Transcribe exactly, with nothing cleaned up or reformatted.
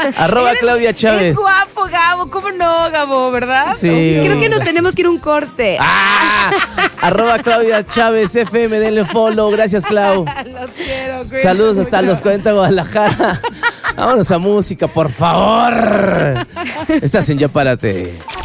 Arroba Eres- Claudia Chávez. Eres guapo, Gabo. ¿Cómo no, Gabo? ¿Verdad? Sí. Creo que nos tenemos que ir a un corte. Ah, arroba Claudia Chávez F M, denle follow. Gracias, Clau. Los quiero. cuídense Saludos hasta mucho. los cuarenta Guadalajara. Vámonos a música, por favor. Estás en Ya Párate.